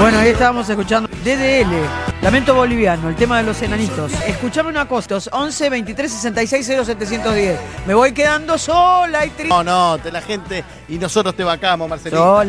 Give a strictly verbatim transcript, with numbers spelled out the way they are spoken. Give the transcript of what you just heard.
Bueno, ahí estábamos escuchando D D L, Lamento Boliviano, el tema de los enanitos. Escuchame una cosa, once, veintitrés, sesenta y seis, cero, setecientos diez. Me voy quedando sola y triste. No, no, te, la gente y nosotros te bancamos, Marcelito. Sola.